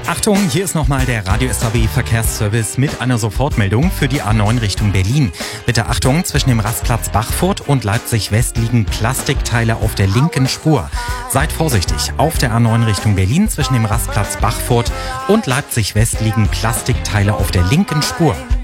Achtung, hier ist nochmal der Radio SAW Verkehrsservice mit einer Sofortmeldung für die A9 Richtung Berlin. Bitte Achtung, zwischen dem Rastplatz Bachfurt und Leipzig West liegen Plastikteile auf der linken Spur. Seid vorsichtig, auf der A9 Richtung Berlin zwischen dem Rastplatz Bachfurt und Leipzig West liegen Plastikteile auf der linken Spur.